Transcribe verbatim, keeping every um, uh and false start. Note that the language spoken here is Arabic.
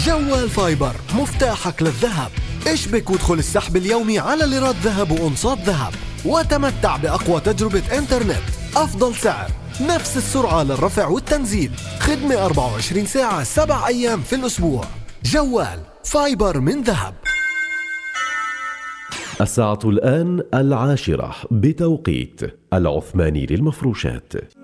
جوال فايبر، مفتاحك للذهب. اشبك وادخل السحب اليومي على ليرات ذهب وأنصات ذهب، وتمتع بأقوى تجربة إنترنت، أفضل سعر، نفس السرعة للرفع والتنزيل، خدمة أربعة وعشرين ساعة سبع أيام في الأسبوع. جوال فايبر من ذهب. الساعة الآن العاشرة بتوقيت العثماني للمفروشات.